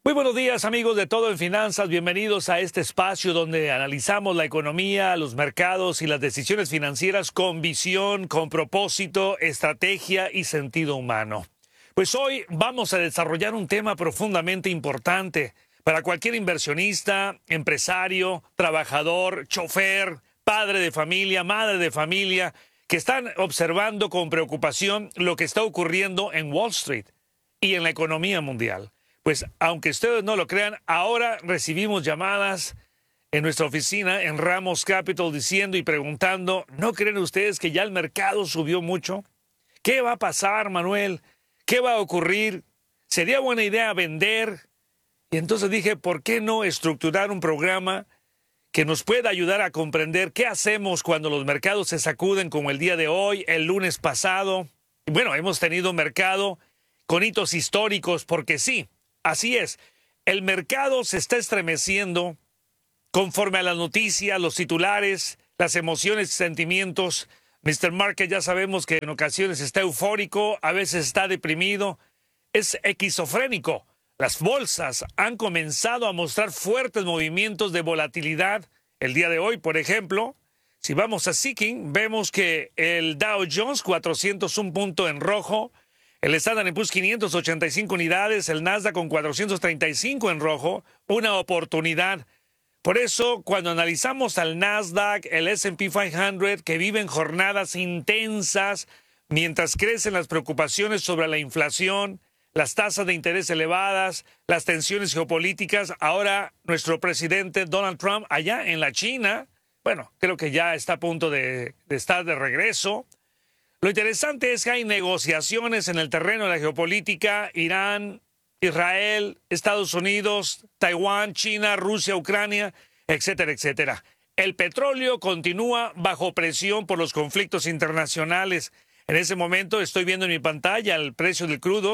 Muy buenos días, amigos de Todo en Finanzas. Bienvenidos a este espacio donde analizamos la economía, los mercados y las decisiones financieras con visión, con propósito, estrategia y sentido humano. Pues hoy vamos a desarrollar un tema profundamente importante para cualquier inversionista, empresario, trabajador, chofer, padre de familia, madre de familia, que están observando con preocupación lo que está ocurriendo en Wall Street y en la economía mundial. Pues aunque ustedes no lo crean, ahora recibimos llamadas en nuestra oficina en Ramos Capital diciendo y preguntando, ¿no creen ustedes que ya el mercado subió mucho? ¿Qué va a pasar, Manuel? ¿Qué va a ocurrir? ¿Sería buena idea vender? Y entonces dije, ¿por qué no estructurar un programa que nos pueda ayudar a comprender qué hacemos cuando los mercados se sacuden como el día de hoy, el lunes pasado? Y bueno, hemos tenido mercado con hitos históricos porque sí. Así es, el mercado se está estremeciendo conforme a las noticias, los titulares, las emociones y sentimientos. Mr. Market ya sabemos que en ocasiones está eufórico, a veces está deprimido, es esquizofrénico. Las bolsas han comenzado a mostrar fuertes movimientos de volatilidad. El día de hoy, por ejemplo, si vamos a Seeking, vemos que el Dow Jones 401 puntos en rojo, el Standard & Poor's 585 unidades, el Nasdaq con 435 en rojo, una oportunidad. Por eso, cuando analizamos al Nasdaq, el S&P 500, que viven jornadas intensas, mientras crecen las preocupaciones sobre la inflación, las tasas de interés elevadas, las tensiones geopolíticas, ahora nuestro presidente Donald Trump allá en la China, bueno, creo que ya está a punto de estar de regreso. Lo interesante es que hay negociaciones en el terreno de la geopolítica, Irán, Israel, Estados Unidos, Taiwán, China, Rusia, Ucrania, etcétera, etcétera. El petróleo continúa bajo presión por los conflictos internacionales. En ese momento estoy viendo en mi pantalla el precio del crudo,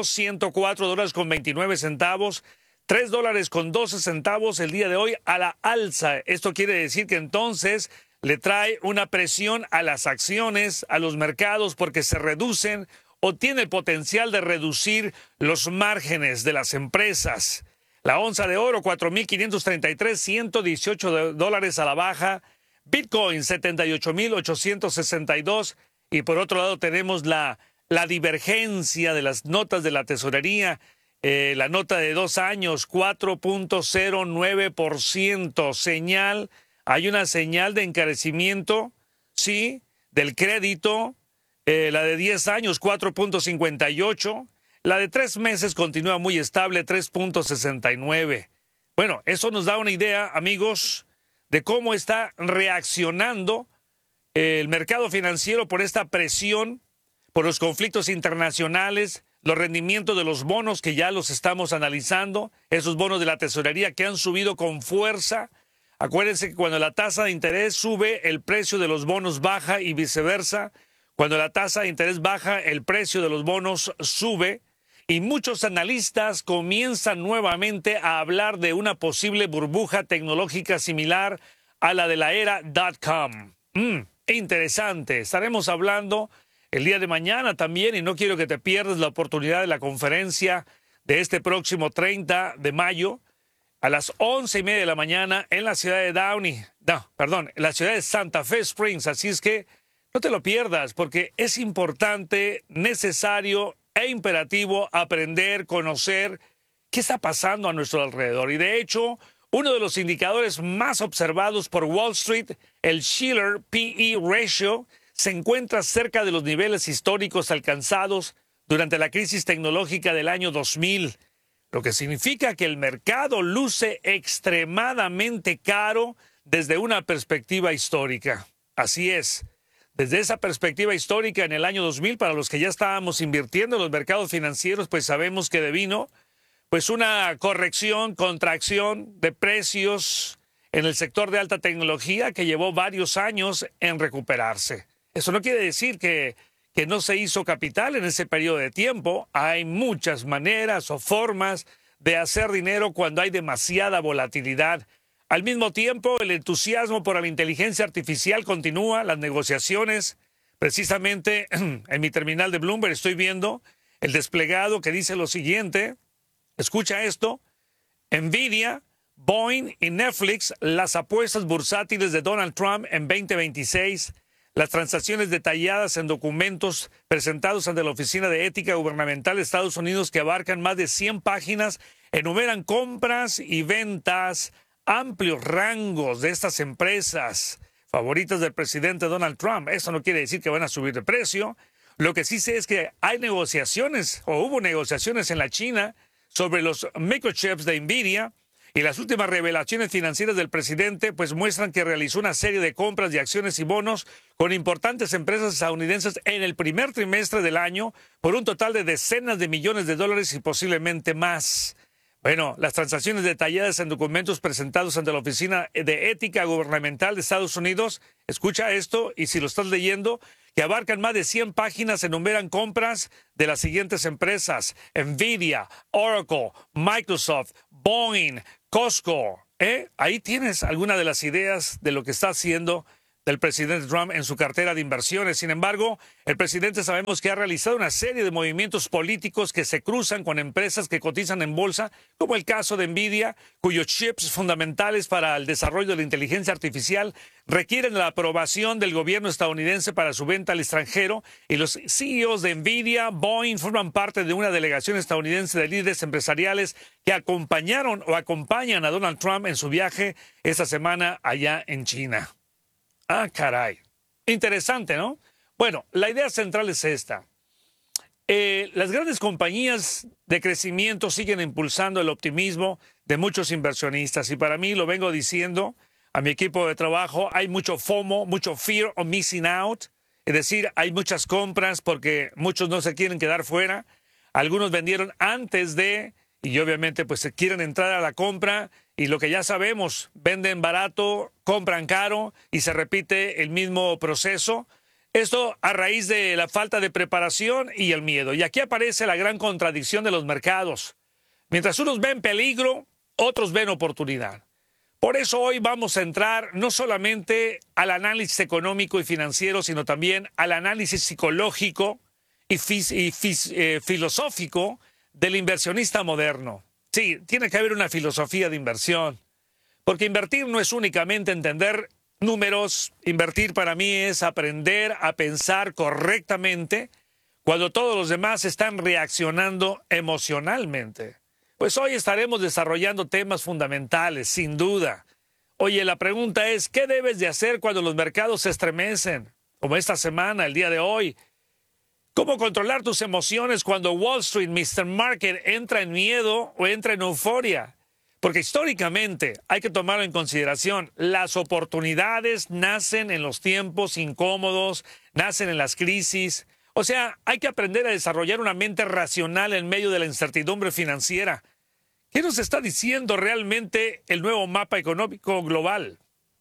$104.29, $3.12 el día de hoy a la alza. Esto quiere decir que entonces le trae una presión a las acciones, a los mercados, porque se reducen o tiene el potencial de reducir los márgenes de las empresas. La onza de oro, 4.533, $118 a la baja. Bitcoin, 78.862. Y por otro lado tenemos la divergencia de las notas de la tesorería. La nota de 2 años, 4.09%. Señal. Hay una señal de encarecimiento, sí, del crédito. La de 10 años, 4.58. La de 3 meses continúa muy estable, 3.69. Bueno, eso nos da una idea, amigos, de cómo está reaccionando el mercado financiero por esta presión, por los conflictos internacionales, los rendimientos de los bonos que ya los estamos analizando, esos bonos de la tesorería que han subido con fuerza. Acuérdense que cuando la tasa de interés sube, el precio de los bonos baja y viceversa. Cuando la tasa de interés baja, el precio de los bonos sube. Y muchos analistas comienzan nuevamente a hablar de una posible burbuja tecnológica similar a la de la era .com. Interesante. Estaremos hablando el día de mañana también y no quiero que te pierdas la oportunidad de la conferencia de este próximo 30 de mayo. A las 11:30 de la mañana en la ciudad de en la ciudad de Santa Fe Springs. Así es que no te lo pierdas porque es importante, necesario e imperativo aprender, conocer qué está pasando a nuestro alrededor. Y de hecho, uno de los indicadores más observados por Wall Street, el Shiller P/E Ratio, se encuentra cerca de los niveles históricos alcanzados durante la crisis tecnológica del año 2000. Lo que significa que el mercado luce extremadamente caro desde una perspectiva histórica. Así es. Desde esa perspectiva histórica en el año 2000, para los que ya estábamos invirtiendo en los mercados financieros, pues sabemos que devino pues una corrección, contracción de precios en el sector de alta tecnología que llevó varios años en recuperarse. Eso no quiere decir que no se hizo capital en ese periodo de tiempo. Hay muchas maneras o formas de hacer dinero cuando hay demasiada volatilidad. Al mismo tiempo, el entusiasmo por la inteligencia artificial continúa, las negociaciones. Precisamente en mi terminal de Bloomberg estoy viendo el desplegado que dice lo siguiente. Escucha esto. Nvidia, Boeing y Netflix, las apuestas bursátiles de Donald Trump en 2026, las transacciones detalladas en documentos presentados ante la Oficina de Ética Gubernamental de Estados Unidos que abarcan más de 100 páginas, enumeran compras y ventas, amplios rangos de estas empresas favoritas del presidente Donald Trump. Eso no quiere decir que van a subir de precio. Lo que sí sé es que hay negociaciones, o hubo negociaciones en la China sobre los microchips de Nvidia, y las últimas revelaciones financieras del presidente pues muestran que realizó una serie de compras de acciones y bonos con importantes empresas estadounidenses en el primer trimestre del año por un total de decenas de millones de dólares y posiblemente más. Bueno, las transacciones detalladas en documentos presentados ante la Oficina de Ética Gubernamental de Estados Unidos, escucha esto y si lo estás leyendo, que abarcan más de 100 páginas, enumeran compras de las siguientes empresas: Nvidia, Oracle, Microsoft, Boeing, Costco. Ahí tienes alguna de las ideas de lo que está haciendo del presidente Trump en su cartera de inversiones. Sin embargo, el presidente sabemos que ha realizado una serie de movimientos políticos que se cruzan con empresas que cotizan en bolsa, como el caso de Nvidia, cuyos chips fundamentales para el desarrollo de la inteligencia artificial requieren la aprobación del gobierno estadounidense para su venta al extranjero, y los CEOs de Nvidia, Boeing, forman parte de una delegación estadounidense de líderes empresariales que acompañaron o acompañan a Donald Trump en su viaje esta semana allá en China. Ah, caray. Interesante, ¿no? Bueno, la idea central es esta. Las grandes compañías de crecimiento siguen impulsando el optimismo de muchos inversionistas y para mí, lo vengo diciendo a mi equipo de trabajo, hay mucho FOMO, mucho fear of missing out, es decir, hay muchas compras porque muchos no se quieren quedar fuera, algunos vendieron antes de y obviamente pues se quieren entrar a la compra y lo que ya sabemos, venden barato, compran caro y se repite el mismo proceso. Esto a raíz de la falta de preparación y el miedo. Y aquí aparece la gran contradicción de los mercados. Mientras unos ven peligro, otros ven oportunidad. Por eso hoy vamos a entrar no solamente al análisis económico y financiero, sino también al análisis psicológico y filosófico del inversionista moderno. Sí, tiene que haber una filosofía de inversión, porque invertir no es únicamente entender números. Invertir para mí es aprender a pensar correctamente cuando todos los demás están reaccionando emocionalmente. Pues hoy estaremos desarrollando temas fundamentales, sin duda. Oye, la pregunta es, ¿qué debes de hacer cuando los mercados se estremecen? Como esta semana, el día de hoy. ¿Cómo controlar tus emociones cuando Wall Street, Mr. Market, entra en miedo o entra en euforia? Porque históricamente hay que tomarlo en consideración. Las oportunidades nacen en los tiempos incómodos, nacen en las crisis. O sea, hay que aprender a desarrollar una mente racional en medio de la incertidumbre financiera. ¿Qué nos está diciendo realmente el nuevo mapa económico global?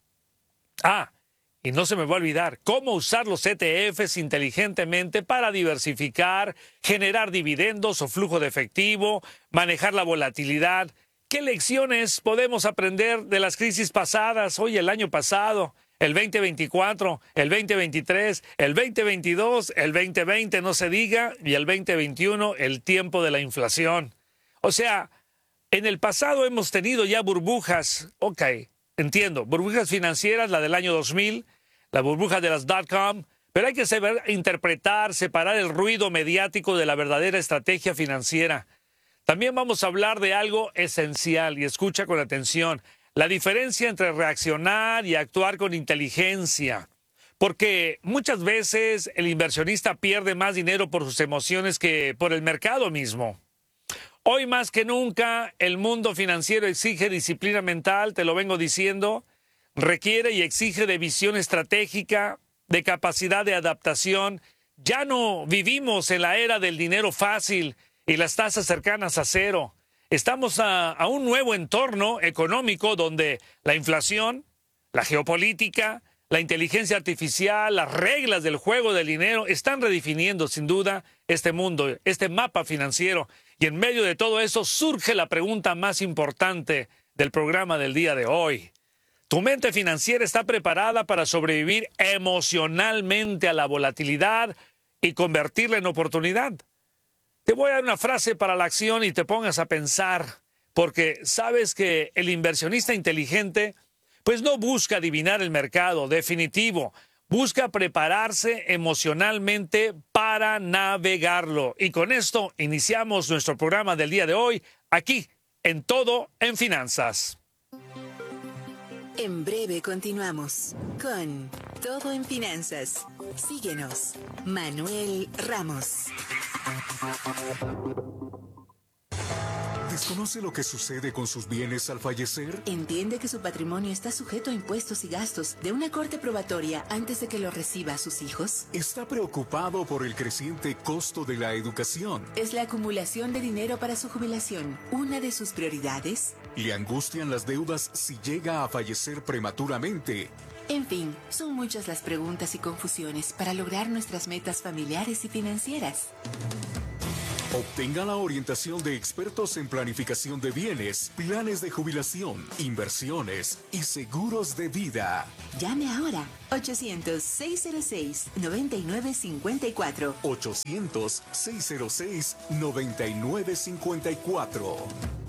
Y no se me va a olvidar, cómo usar los ETFs inteligentemente para diversificar, generar dividendos o flujo de efectivo, manejar la volatilidad. ¿Qué lecciones podemos aprender de las crisis pasadas? Hoy, el año pasado, el 2024, el 2023, el 2022, el 2020, no se diga, y el 2021, el tiempo de la inflación. O sea, en el pasado hemos tenido ya burbujas, entiendo, burbujas financieras, la del año 2000, la burbuja de las .com, pero hay que saber interpretar, separar el ruido mediático de la verdadera estrategia financiera. También vamos a hablar de algo esencial, y escucha con atención, la diferencia entre reaccionar y actuar con inteligencia. Porque muchas veces el inversionista pierde más dinero por sus emociones que por el mercado mismo. Hoy más que nunca el mundo financiero exige disciplina mental, te lo vengo diciendo, requiere y exige de visión estratégica, de capacidad de adaptación. Ya no vivimos en la era del dinero fácil y las tasas cercanas a cero. Estamos a un nuevo entorno económico donde la inflación, la geopolítica, la inteligencia artificial, las reglas del juego del dinero están redefiniendo sin duda este mundo, este mapa financiero. Y en medio de todo eso surge la pregunta más importante del programa del día de hoy. ¿Tu mente financiera está preparada para sobrevivir emocionalmente a la volatilidad y convertirla en oportunidad? Te voy a dar una frase para la acción y te pongas a pensar. porque sabes que el inversionista inteligente pues no busca adivinar el mercado, definitivo. Busca prepararse emocionalmente para navegarlo. Y con esto iniciamos nuestro programa del día de hoy, aquí, en Todo en Finanzas. En breve continuamos con Todo en Finanzas. Síguenos, Manuel Ramos. ¿Desconoce lo que sucede con sus bienes al fallecer? ¿Entiende que su patrimonio está sujeto a impuestos y gastos de una corte probatoria antes de que lo reciba a sus hijos? ¿Está preocupado por el creciente costo de la educación? ¿Es la acumulación de dinero para su jubilación una de sus prioridades? ¿Le angustian las deudas si llega a fallecer prematuramente? En fin, son muchas las preguntas y confusiones para lograr nuestras metas familiares y financieras. Obtenga la orientación de expertos en planificación de bienes, planes de jubilación, inversiones y seguros de vida. Llame ahora, 800-606-9954. 800-606-9954.